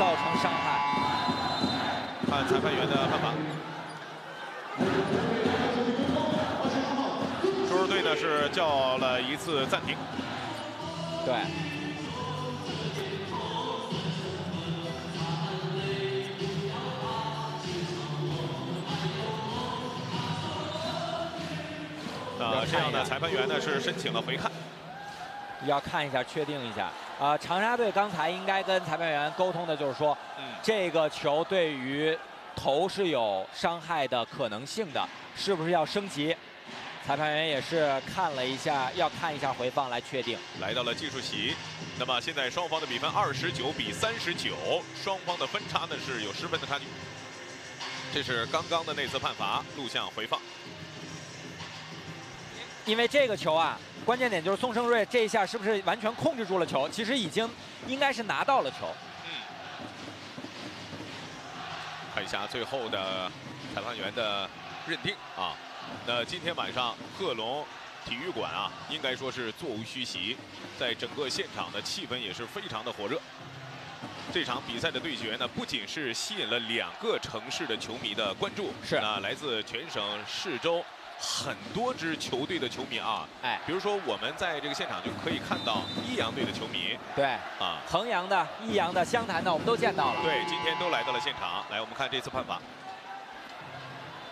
造成伤害。 看裁判员的判罚。输入队呢是叫了一次暂停。 对。 这样的裁判员呢是申请了回看， 要看一下，确定一下。长沙队刚才应该跟裁判员沟通的就是说，这个球对于头是有伤害的可能性的，是不是要升级？裁判员也是看了一下，要看一下回放来确定。 来到了计数席，那么现在双方的比分29比39，双方的分差呢是有10分的差距。这是刚刚的那次判罚，录像回放。 因为这个球啊，关键点就是宋晟睿这一下是不是完全控制住了球？其实已经应该是拿到了球。 看一下最后的裁判员的认定啊。那今天晚上贺龙体育馆啊，应该说是座无虚席，在整个现场的气氛也是非常的火热。这场比赛的对决呢，不仅是吸引了2个城市的球迷的关注， 是来自全省市州。 很多支球队的球迷啊，比如说我们在这个现场就可以看到益阳队的球迷， 对衡阳的、益阳的、湘潭的，我们都见到了。 对，今天都来到了现场。来，我们看这次判罚。